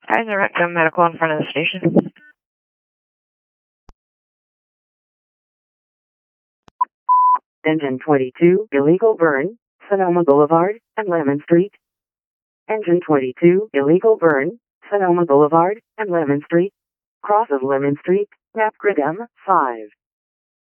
Kaiser Rectum Medical in front of the station. Engine 22, illegal burn, Sonoma Boulevard and Lemon Street. Engine 22, illegal burn, Sonoma Boulevard and Lemon Street. Cross of Lemon Street, Napgrid M5.